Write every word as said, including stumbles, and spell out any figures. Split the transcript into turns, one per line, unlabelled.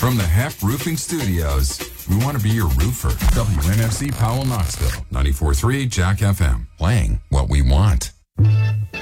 From the Hep Roofing Studios, we want to be your roofer. W N F C Powell, Knoxville, ninety-four point three Jack F M. Playing what we want.